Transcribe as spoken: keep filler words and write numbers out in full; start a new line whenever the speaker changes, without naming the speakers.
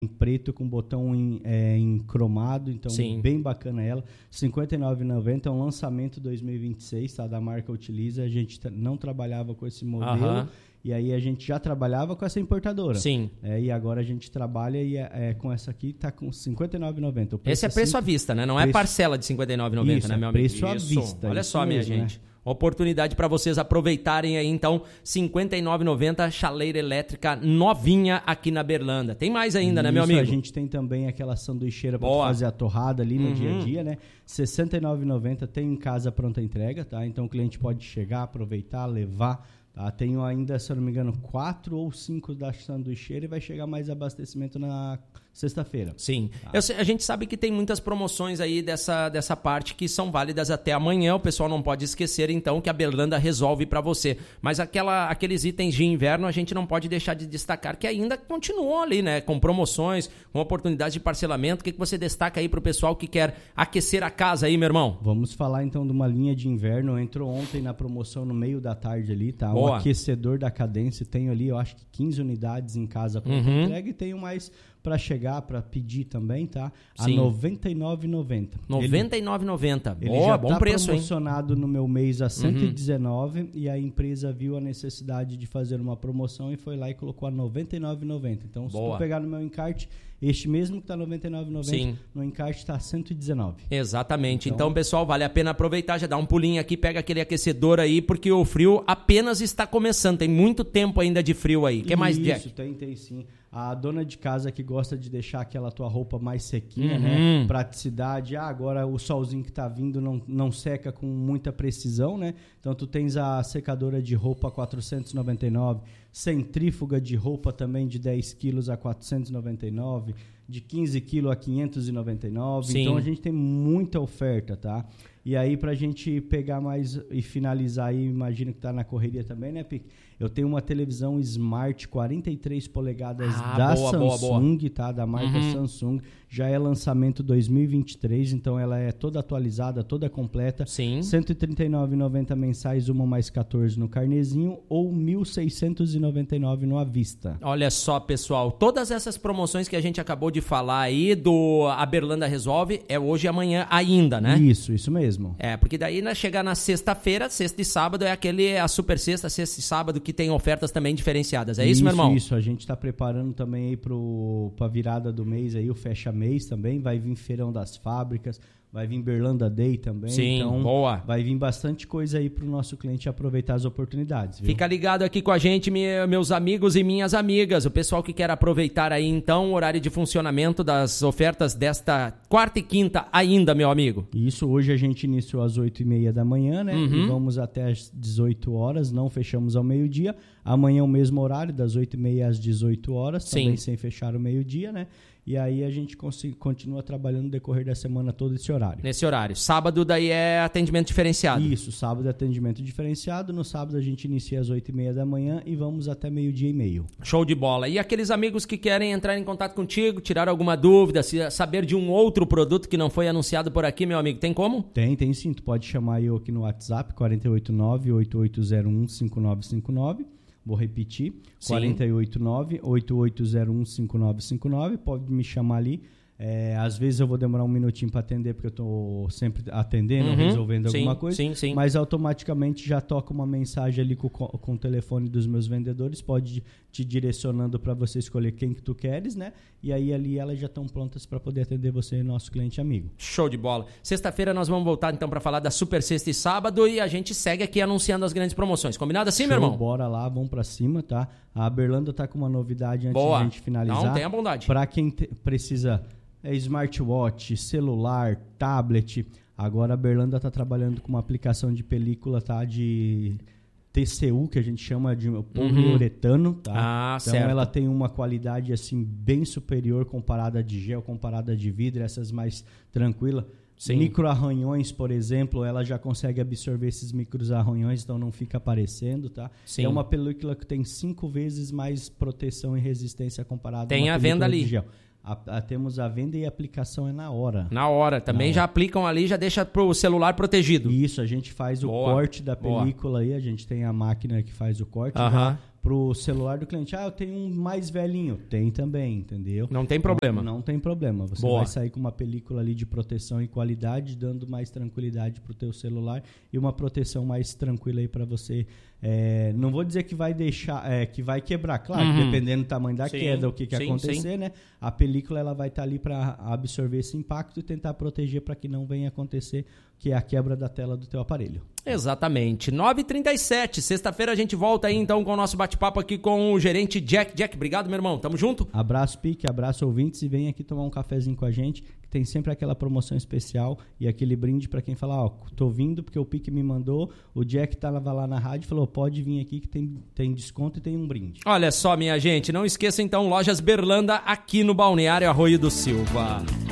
em preto com botão em, é, em cromado, então
Sim.
bem bacana ela. cinquenta e nove reais e noventa centavos, é um lançamento dois mil e vinte e seis, tá? Da marca Utiliza. A gente t- não trabalhava com esse modelo.
Aham.
E aí a gente já trabalhava com essa importadora.
Sim.
É, e agora a gente trabalha e é, é, com essa aqui tá com cinquenta e nove reais e noventa centavos.
Esse é preço à vista, né? Não é
preço...
parcela de cinquenta e nove reais e noventa
Isso,
centavos, né, meu
é
amigo?
preço à
Isso.
vista.
Olha
isso
só, minha
mesmo,
gente.
Né?
Oportunidade para vocês aproveitarem aí, então, cinquenta e nove reais e noventa centavos, chaleira elétrica novinha aqui na Berlândia. Tem mais ainda,
Isso,
né, meu amigo?
A gente tem também aquela sanduicheira para
Boa.
fazer a torrada ali no
Uhum.
dia a dia, né? sessenta e nove reais e noventa centavos, tem em casa pronta entrega, tá? Então o cliente pode chegar, aproveitar, levar, tá? Tenho ainda, se eu não me engano, quatro ou cinco da sanduicheira e vai chegar mais abastecimento na sexta-feira.
Sim.
Tá.
Eu sei- a gente sabe que tem muitas promoções aí dessa, dessa parte que são válidas até amanhã. O pessoal não pode esquecer, então, que a Berlândia resolve para você. Mas aquela, aqueles itens de inverno a gente não pode deixar de destacar que ainda continuam ali, né? Com promoções, com oportunidades de parcelamento. O que, que você destaca aí pro pessoal que quer aquecer a casa aí, meu irmão?
Vamos falar então de uma linha de inverno. Entrou ontem na promoção no meio da tarde ali, tá?
Boa.
Um aquecedor da Cadence. Tenho ali, eu acho que quinze unidades em casa para
Uhum.
entrega e tenho mais para chegar, para pedir também, tá? A
Sim.
noventa e nove reais e noventa centavos.
noventa e nove reais e noventa centavos.
Ele
Boa,
já
bom
tá
preço, hein?
promocionado no meu mês a cento e dezenove reais e a empresa viu a necessidade de fazer uma promoção e foi lá e colocou a noventa e nove reais e noventa centavos. Então, se
Boa.
tu pegar no meu encarte, este mesmo que está noventa e nove reais e noventa centavos,
Sim.
no encarte está cento e dezenove reais.
Exatamente. Então,
Então-
pessoal, vale a pena aproveitar, já dá um pulinho aqui, pega aquele aquecedor aí, porque o frio apenas está começando. Tem muito tempo ainda de frio aí. O que mais,
Isso,
Jack?
tem, tem sim. A dona de casa que gosta de deixar aquela tua roupa mais sequinha,
Uhum.
né? Praticidade. Ah, agora o solzinho que tá vindo não, não seca com muita precisão, né? Então tu tens a secadora de roupa a quatrocentos e noventa e nove, centrífuga de roupa também de dez quilos a quatrocentos e noventa e nove, de quinze quilos a quinhentos e noventa e nove.
Sim.
Então a gente tem muita oferta, tá? E aí, pra gente pegar mais e finalizar aí, imagino que tá na correria também, né, Pique? Eu tenho uma televisão Smart quarenta e três polegadas
Ah,
da
boa, boa,
Samsung,
boa.
tá? Da marca
Uhum.
Samsung. Já é lançamento dois mil e vinte e três, então ela é toda atualizada, toda completa.
Sim.
cento e trinta e nove reais e noventa centavos mensais, uma mais quatorze no carnezinho ou mil seiscentos e noventa e nove no à vista.
Olha só, pessoal, todas essas promoções que a gente acabou de falar aí do A Berlândia Resolve é hoje e amanhã ainda, né?
Isso, isso mesmo.
É, porque daí né, chegar na sexta-feira, sexta e sábado é aquele a super sexta, sexta e sábado que tem ofertas também diferenciadas. É isso, meu irmão?
Isso, a gente está preparando também aí para a virada do mês aí, o fecha mês também, vai vir Feirão das Fábricas, vai vir Berlândia Day também.
Sim,
então
boa.
vai vir bastante coisa aí para o nosso cliente aproveitar as oportunidades. Viu?
Fica ligado aqui com a gente, me- meus amigos e minhas amigas. O pessoal que quer aproveitar aí, então, o horário de funcionamento das ofertas desta quarta e quinta ainda, meu amigo.
Isso, hoje a gente iniciou às oito e meia da manhã, né?
Uhum.
E vamos até às dezoito horas, não fechamos ao meio-dia. Amanhã é o mesmo horário, das oito e meia às dezoito horas,
Sim.
também sem fechar o meio-dia, né? E aí a gente consi- continua trabalhando no decorrer da semana todo esse horário.
Nesse horário. Sábado daí é atendimento diferenciado.
Isso, sábado é atendimento diferenciado. No sábado a gente inicia às oito e meia da manhã e vamos até meio-dia e meio.
Show de bola. E aqueles amigos que querem entrar em contato contigo, tirar alguma dúvida, se- saber de um outro produto que não foi anunciado por aqui, meu amigo, tem como?
Tem, tem sim. Tu pode chamar eu aqui no WhatsApp, quatro oito nove, oito oito zero um, cinco nove cinco nove. Vou repetir,
Sim.
quatro oito nove, oito oito zero um, cinco nove cinco nove. Pode me chamar ali. É, às vezes eu vou demorar um minutinho para atender, porque eu estou sempre atendendo,
Uhum.
resolvendo
Sim,
alguma coisa.
sim, sim.
Mas automaticamente já toca uma mensagem ali com, com o telefone dos meus vendedores, pode te direcionando para você escolher quem que tu queres, né? E aí ali elas já estão prontas para poder atender você, nosso cliente amigo.
Show de bola. Sexta-feira nós vamos voltar então para falar da Super Sexta e Sábado e a gente segue aqui anunciando as grandes promoções. Combinado assim, meu
Show,
irmão?
bora lá, vamos para cima, tá? A Berlândia tá com uma novidade antes
Boa.
de a gente finalizar.
Não, tenha bondade.
Para quem te- precisa é, smartwatch, celular, tablet, agora a Berlândia tá trabalhando com uma aplicação de película, tá? De T C U, que a gente chama de poliuretano, tá?
Ah,
então
certo.
ela tem uma qualidade assim bem superior comparada de gel, comparada de vidro, essas mais tranquila.
Sim.
Microarranhões, por exemplo, ela já consegue absorver esses microarranhões, então não fica aparecendo, tá?
Sim.
É uma película que tem cinco vezes mais proteção e resistência comparada
Tem
a uma
a venda
película de
ali.
gel. A, a, temos a venda e a aplicação é na hora.
Na hora. Também
Na
já
hora.
aplicam ali, já deixa pro celular protegido.
Isso, a gente faz o
Boa,
corte da
boa.
película aí, a gente tem a máquina que faz o corte,
Aham.
né? pro celular do cliente. Ah, eu tenho um mais velhinho. Tem também, entendeu?
Não tem problema.
Não, não tem problema. Você
Boa.
vai sair com uma película ali de proteção e qualidade, dando mais tranquilidade pro teu celular e uma proteção mais tranquila aí para você. É, não vou dizer que vai deixar, é, que vai quebrar, claro,
Uhum.
dependendo do tamanho da
Sim,
queda, o que, que
sim,
acontecer,
sim.
né? A película ela vai estar ali para absorver esse impacto e tentar proteger para que não venha acontecer, que é a quebra da tela do teu aparelho.
Exatamente. nove e trinta e sete, sexta-feira a gente volta aí então com o nosso bate-papo aqui com o gerente Jack. Jack, obrigado, meu irmão. Tamo junto.
Abraço, Pique, abraço, ouvintes, e vem aqui tomar um cafezinho com a gente, que tem sempre aquela promoção especial e aquele brinde para quem fala, ó, tô vindo porque o Pique me mandou, o Jack tava lá na rádio e falou, pode vir aqui que tem, tem desconto e tem um brinde.
Olha só, minha gente, não esqueça então, Lojas Berlanda aqui no Balneário Arroio do Silva.